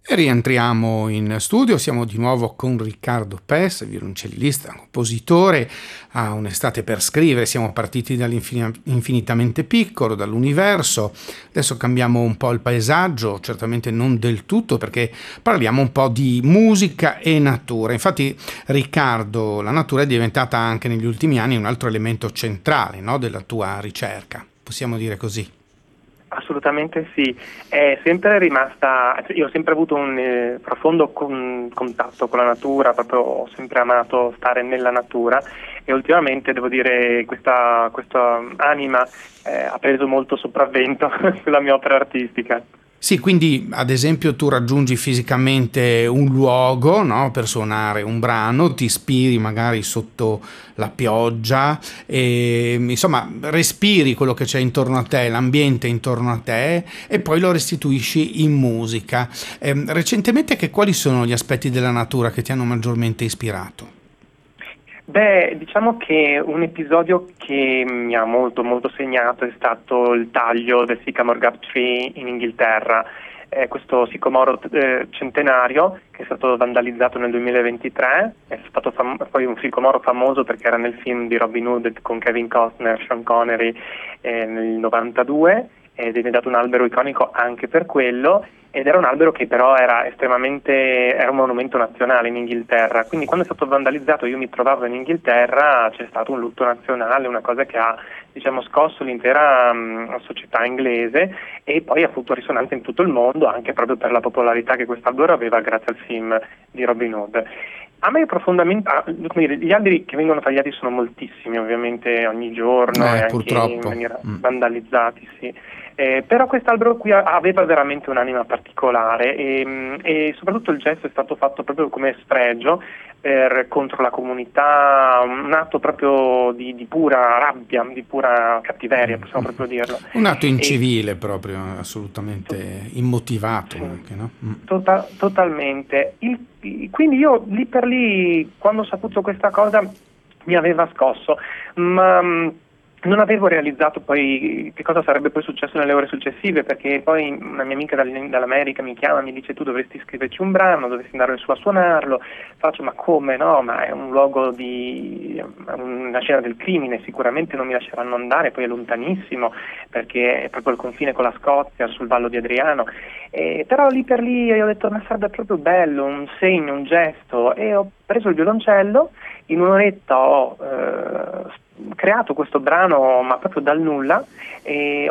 E rientriamo in studio, siamo di nuovo con Riccardo Pes, violoncellista, compositore, ha un'estate per scrivere, siamo partiti dall'infinitamente piccolo, dall'universo, adesso cambiamo un po' il paesaggio, certamente non del tutto perché parliamo un po' di musica e natura. Infatti Riccardo, la natura è diventata anche negli ultimi anni un altro elemento centrale, no, della tua ricerca, possiamo dire così. Assolutamente sì, è sempre rimasta, io ho sempre avuto un profondo contatto con la natura, proprio ho sempre amato stare nella natura e ultimamente devo dire questa anima ha preso molto sopravvento sulla mia opera artistica. Sì, quindi ad esempio tu raggiungi fisicamente un luogo, no, per suonare un brano, ti ispiri magari sotto la pioggia e insomma respiri quello che c'è intorno a te, l'ambiente intorno a te e poi lo restituisci in musica. Recentemente quali sono gli aspetti della natura che ti hanno maggiormente ispirato? Beh, diciamo che un episodio che mi ha molto molto segnato è stato il taglio del Sycamore Gap Tree in Inghilterra, questo sicomoro centenario che è stato vandalizzato nel 2023, è stato poi un sicomoro famoso perché era nel film di Robin Hood con Kevin Costner, Sean Connery nel 92 ed è diventato un albero iconico anche per quello. Ed era un albero che però era un monumento nazionale in Inghilterra, quindi quando è stato vandalizzato io mi trovavo in Inghilterra, c'è stato un lutto nazionale, una cosa che ha diciamo scosso l'intera società inglese e poi ha avuto risonanza in tutto il mondo anche proprio per la popolarità che quest'albero aveva grazie al film di Robin Hood. A me profondamente, come dire, gli alberi che vengono tagliati sono moltissimi ovviamente ogni giorno e anche in Purtroppo. maniera vandalizzati, sì. Però quest'albero qui aveva veramente un'anima particolare e soprattutto il gesto è stato fatto proprio come sfregio contro la comunità, un atto proprio di pura rabbia, di pura cattiveria, possiamo proprio dirlo. Un atto E, incivile proprio, assolutamente immotivato sì, anche, no? totalmente. Quindi io lì per lì, quando ho saputo questa cosa, mi aveva scosso, ma non avevo realizzato poi che cosa sarebbe poi successo nelle ore successive, perché poi una mia amica dall'America mi chiama, mi dice tu dovresti scriverci un brano, dovresti andare su a suonarlo. Faccio ma come no? Ma è un luogo una scena del crimine, sicuramente non mi lasceranno andare, poi è lontanissimo perché è proprio al confine con la Scozia, sul Vallo di Adriano. Però lì per lì io ho detto ma sarebbe proprio bello, un segno, un gesto e ho preso il violoncello, in un'oretta ho creato questo brano ma proprio dal nulla e